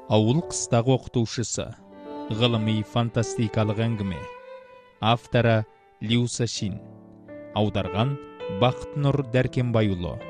Ауыл қыстағы оқытушысы. Ғылыми-фантастикалық әңгіме. Авторы Люся Шин. Аударған Бақытнұр Дәркембайұлы.